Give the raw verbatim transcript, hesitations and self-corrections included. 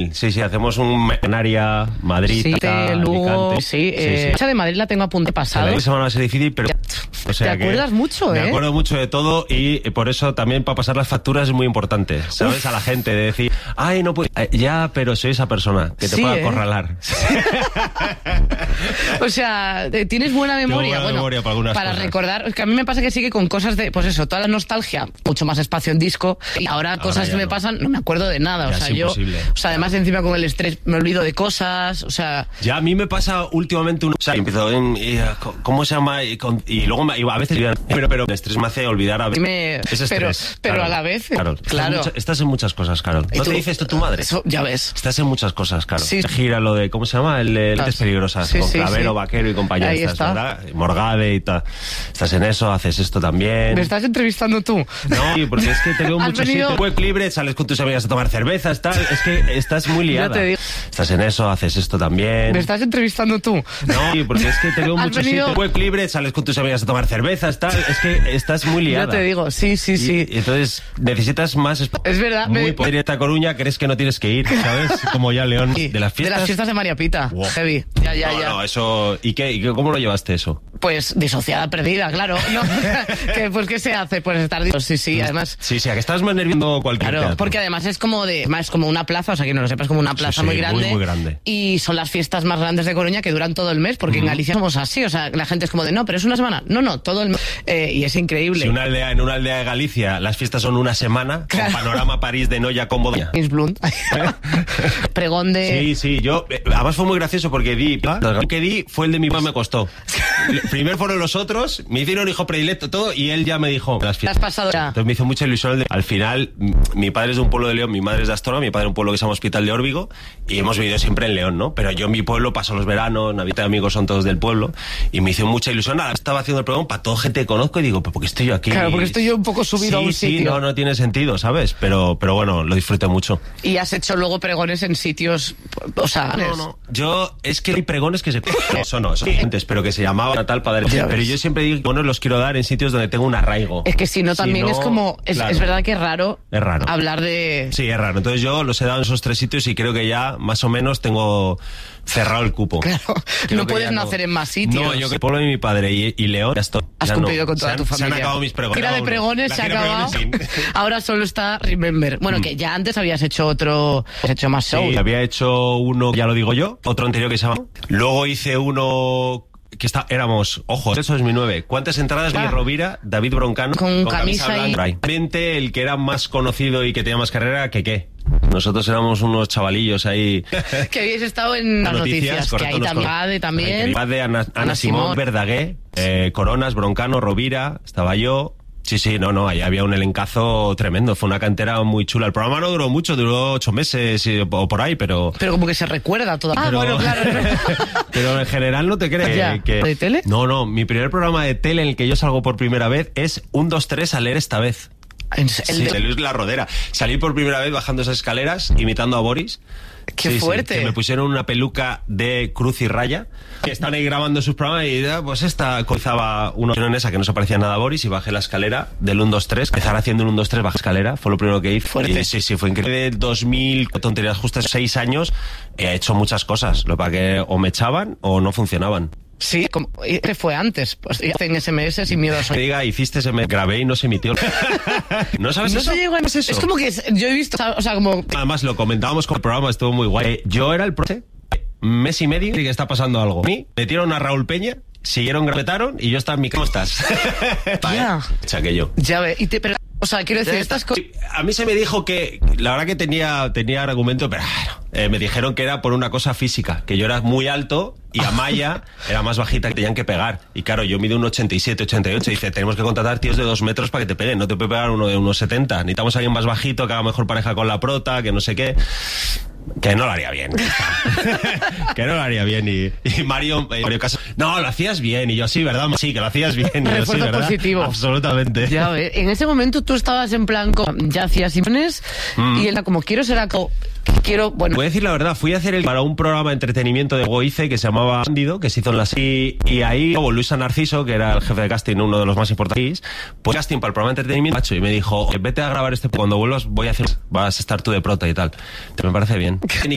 mil. Sí, sí, hacemos un Canaria, Madrid, sí, acá, luego, Alicante. sí, eh, sí, sí. Esa de Madrid la tengo a punto de pasado. La semana va a ser difícil, pero... O sea, te acuerdas mucho, ¿eh? Me acuerdo mucho de todo y por eso también para pasar las facturas es muy importante, ¿sabes? Uf. A la gente de decir, ay, no puedo... Ya, pero soy esa persona que te sí, puede ¿eh? acorralar. O sea, tienes buena memoria. Buena bueno, memoria para algunas para cosas. recordar, es que a mí me pasa que sigue con cosas de, pues eso, toda la nostalgia, mucho más espacio en disco, y ahora, ahora cosas que me no. pasan, no me acuerdo de nada. Ya o sea, es yo, imposible. o sea, además encima con el estrés me olvido de cosas, o sea... Ya a mí me pasa últimamente un... O sea, empiezo en... Y, ¿cómo se llama? Y, con, y luego me, y a veces... Pero, pero el estrés me hace olvidar a veces. Me, es estrés. Pero, pero Carol. a la vez... Carol, claro. Estás, mucha, estás en muchas cosas, Carol. ¿No tú, te dice esto tu madre? Eso, ya ves. Estás en muchas cosas, Carol. Sí. Gira lo de... ¿Cómo se llama? El de Lentes Peligrosas. Sí, con sí, Clavero, sí. Vaquero y compañía. Ahí estás, está. ¿verdad? Morgade y tal. Estás en eso, haces esto también. ¿Me estás entrevistando tú? No, porque es que te veo mucho venido... sitio. Web libre, sales con tus amigas a tomar cervezas, tal. Es que estás muy liada. Ya te digo. Estás en eso, haces esto también. ¿Me estás entrevistando tú? No, porque es que te veo mucho venido... sitio. Web libre, sales con tus amigas a tomar cervezas, tal. Es que estás muy liada. Ya te digo, sí, sí, sí. Y, y entonces necesitas más... Es verdad. Muy me... poder ir a Coruña, crees que no tienes que ir, ¿sabes? Como ya León. Sí, De las fiestas... De las fiestas de María Pita. Wow. Heavy. Ya, ya, no, ya. no, eso... ¿Y qué? ¿Y qué? ¿Cómo lo llevaste eso? Pues disociada, perdida, claro. No, que, pues, ¿qué se hace? Pues estar... Sí, sí, además... Sí, sí, a que estás más nervioso cualquier Claro, teatro. porque además es como de... Es como una plaza, o sea, que no lo sepas, como una plaza sí, sí, muy grande. Muy, muy grande. Y son las fiestas más grandes de Coruña que duran todo el mes, porque uh-huh. en Galicia somos así, o sea, la gente es como de, no, pero es una semana. No, no, todo el mes. Eh, y es increíble. Si una aldea, en una aldea de Galicia las fiestas son una semana, claro. Con Panorama París de Noya con Bodoña. James Blunt. Pregón de... Sí, sí, yo... Además fue muy gracioso porque di... Lo que di fue el de mi papá, me costó. Primero fueron los otros, me hicieron hijo predilecto, todo, y él ya me dijo... Las fiestas. Has pasado ya. Entonces me hizo mucha ilusión el de... Al final, mi padre es de un pueblo de León, mi madre es de Astorga, mi padre es de un pueblo que se llama Hospital de Órbigo, y hemos vivido siempre en León, ¿no? Pero yo en mi pueblo paso los veranos, Navidad de amigos son todos del pueblo, y me hizo mucha ilusión. Nada, estaba haciendo el programa para toda gente que conozco y digo, ¿pero por qué estoy yo aquí? Claro, porque estoy yo un poco subido sí, a un sí, sitio. no, no tiene sentido, ¿sabes? Pero, pero bueno, lo disfruté mucho. Y has hecho luego pregones en sitios, o sea... No, no, yo, es que hay pregones que se... No, eso no, eso antes, pero que se llamaba Natal Padre. Pero yo siempre digo que bueno, los quiero dar en sitios donde tengo un arraigo. Es que si no, también si no, es como... Es, claro. Es verdad que es raro, es raro hablar de... Sí, es raro. Entonces yo los he dado en esos tres sitios y creo que ya más o menos tengo cerrado el cupo. Claro, creo no puedes nacer no. en más sitios. No, yo que el pueblo de mi padre y, y León ya estoy. Has ya cumplido no. con toda se tu han, familia. Se han acabado mis pregones. Gira de pregones se ha acabado. Ahora solo está Remember. Bueno, mm. que ya antes habías hecho otro... Has hecho más shows. Sí, había hecho uno, ya lo digo yo, otro anterior que se llama... Luego hice uno... que está, éramos, ojo, eso es mi nueve. ¿Cuántas entradas? Ah. Mi Rovira, David Broncano, con, con camisa, camisa blanca. Y... Realmente el que era más conocido y que tenía más carrera, que qué. Nosotros éramos unos chavalillos ahí. Que habíais estado en las noticias, noticias correcto, que ahí también. Ade también. Ade, Ana, Ana, Ana Simón, Simón, Verdaguer, eh, Coronas, Broncano, Rovira, estaba yo. Sí, sí, no, no, ahí había un elencazo tremendo, fue una cantera muy chula. El programa no duró mucho, duró ocho meses o por ahí, pero... Pero como que se recuerda todo. Ah, pero, bueno, claro. Pero en general no te crees ya. que... ¿De tele? No, no, mi primer programa de tele en el que yo salgo por primera vez es un, dos, tres a leer esta vez. El sí, de Luis La Rodera. Salí por primera vez bajando esas escaleras, imitando a Boris. ¡Qué sí, fuerte! Sí, que me pusieron una peluca de cruz y raya, que están ahí grabando sus programas y pues esta cozaba una en esa que no se parecía nada a Boris y bajé la escalera del uno, dos, tres. Empezar haciendo un uno, dos, tres, bajé escalera, fue lo primero que hice. Fuerte. Y, sí, sí, fue increíble. De dos mil, tonterías justas, seis años, he hecho muchas cosas. Lo para que o me echaban o no funcionaban. Sí, como, fue antes, pues en ese M S sin miedo a soñar. Diga, hiciste, se me grabé y no se emitió. ¿No sabes no eso? Se llegó a... ¿No es eso? Es como que yo he visto, o sea, como... Además lo comentábamos con el programa, estuvo muy guay. Eh, yo era el profe, mes y medio, y que está pasando algo. A mí metieron a Raúl Peña, siguieron, gravetaron y yo estaba en mi... ¿Cómo estás? Ya. Echa que yo. Ya ve, y te... Pero... O sea, quiero decir, estas cosas... A mí se me dijo que, la verdad que tenía, tenía argumento, pero eh, me dijeron que era por una cosa física, que yo era muy alto y Amaya era más bajita, que tenían que pegar. Y claro, yo mido un ochenta y siete, ochenta y ocho, y dice, tenemos que contratar tíos de dos metros para que te peguen, no te puede pegar uno de unos setenta. Necesitamos a alguien más bajito, que haga mejor pareja con la prota, que no sé qué... Que no lo haría bien. Que no lo haría bien. Y, y Mario, eh, Mario Casas, no, lo hacías bien. Y yo, sí, ¿verdad? Sí, que lo hacías bien. Y yo, sí, ¿verdad? Positivo. Absolutamente. Ya ves. En ese momento tú estabas en plan, ya hacías sinfonías mm. y él era como, quiero ser actor. Quiero, bueno. Voy a decir la verdad, fui a hacer el para un programa de entretenimiento de Goice que se llamaba Bandido, que se hizo en la y, y ahí luego Luisa Narciso, que era el jefe de casting, uno de los más importantes, pues casting para el programa de entretenimiento, macho, y me dijo, vete a grabar este, cuando vuelvas voy a hacer, vas a estar tú de prota y tal. Te me parece bien. Ni